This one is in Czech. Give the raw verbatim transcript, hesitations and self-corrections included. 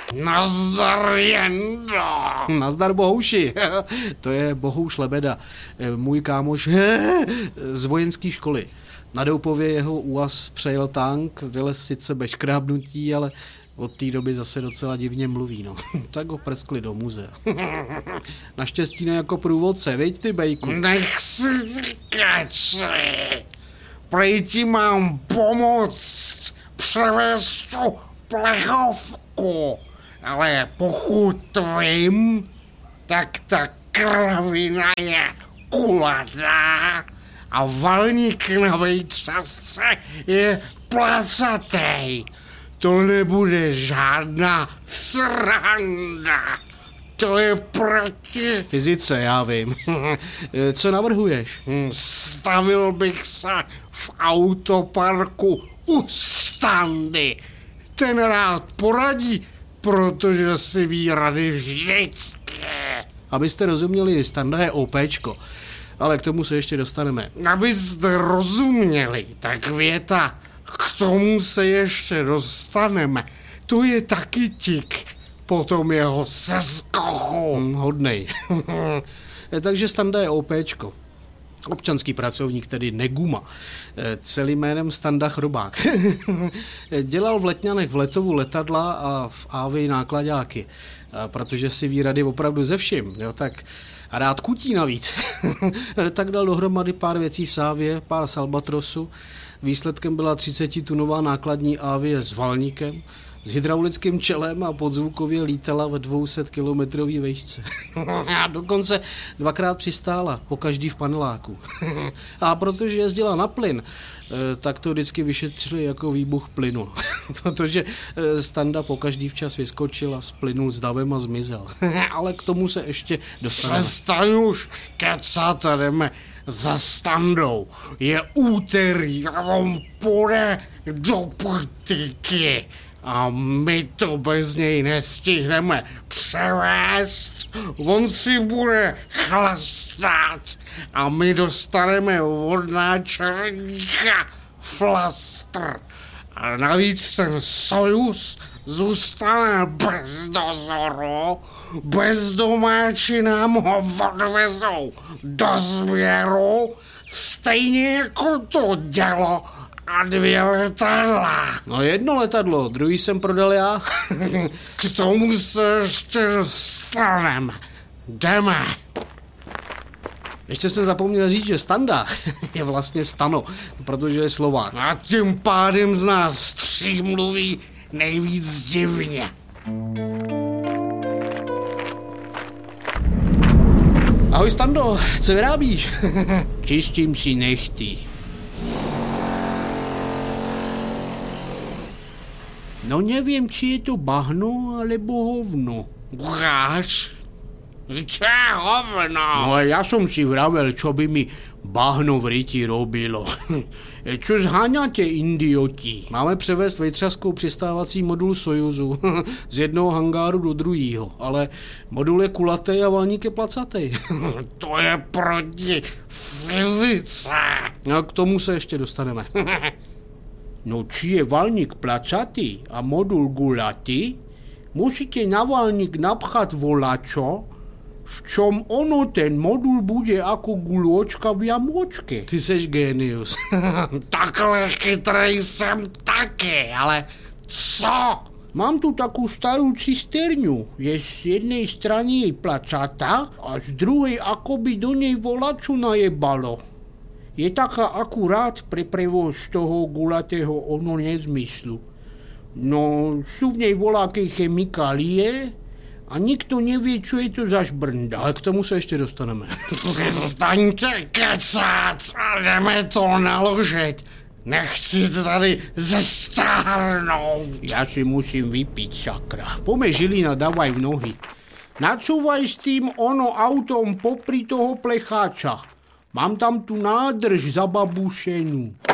Nazdar, Jendo. Nazdar, Bohouši. To je Bohouš Lebeda, můj kámoš z vojenské školy. Na Doupově jeho úaz přejel tank, vylez sice bez škrábnutí, ale od té doby zase docela divně mluví, no. Tak ho prskli do muzea. Naštěstí ne jako průvodce, viď ty, bejku? Nech si vykaci. Prej ti mám pomoct převést tu plechovku, ale pokud vím, tak ta kravina je kulatá a valník na vejčasce je placatej. To nebude žádná sranda. To je proti fyzice, já vím. Co navrhuješ? Stavil bych se v autoparku u Standy. Ten rád poradí, protože si ví rady vždycky. Abyste rozuměli, Standa je OPčko, ale k tomu se ještě dostaneme. Abyste rozuměli, tak věta, k tomu se ještě dostaneme. To je taky tik, potom jeho seskochu. Hmm, hodnej. Takže Standa je OPčko. Občanský pracovník, tedy Neguma. Celým jménem Standa Chrobák. Dělal v Letňanech v letovu letadla a v Ávii nákladáky. A protože si ví rady opravdu ze vším, jo, tak a rád kutí navíc. Tak dal dohromady pár věcí z Ávie, pár z Albatrosu. Výsledkem byla třicetitunová nákladní Avie s valníkem, s hydraulickým čelem a podzvukově lítala v dvě stě kilometrový výšce. A dokonce dvakrát přistála, po každý v paneláku. A protože jezdila na plyn, tak to vždycky vyšetřili jako výbuch plynu. Protože Standa po každý včas vyskočila, splynul s davem a zmizel. Ale k tomu se ještě dostaneme. Přestaň už kecat, jdeme za Standou. Je úterý a on půjde do politiky. A my to bez něj nestihneme převést. On si bude chlastat a my dostaneme od náčelníka flastr. A navíc ten Sojuz zůstane bez dozoru, bezdomáči nám ho odvezou do sběru, stejně jako to dělo a dvě letadla. No jedno letadlo, druhý jsem prodal já. K tomu se ještě dostaneme. Jdeme. Ještě jsem zapomněl říct, že Standa je vlastně Stano, protože je Slovák. A tím pádem z nás tří mluví nejvíc divně. Ahoj Stando, co vyrábíš? Čistím si nechty. No nevím, či je to bahno, alebo hovno. Ukáž? Čo je hovno? No ja som si vravel, čo by mi bahno v ryti robilo. Čo zháňate, idioti? Máme převést vejtřaskou přistávací modul Sojuzu z jednoho hangáru do druhého, ale modul je kulatý a valník je placatý. To je proti fyzice. No k tomu se ještě dostaneme. No či je valník placatý a modul gulatý, musíte na valník napchat volačo, v čom ono ten modul bude jako gulôčka v jamôčke. Ty seš génius. Takhle chytrej jsem taky, ale co? Mám tu takú starú cisterňu. Je z jednej strany jej placata a z druhej akoby do nej volaču najebalo. Je taká akurát pre prevoz toho gulatého ono nezmyslu. No, sú v nej voľaké chemikálie a nikto nevie, čo je to za šbrnda. Ale k tomu se ještě dostaneme. Přestaňte kecat a jdeme to naložit. Nechci tady zestárnout. Já si musím vypít, sakra. Pome Žilina, davaj v nohy. Nacúvaj s tým ono autom popri toho plecháča. Mám tam tu nádrž zababušenú.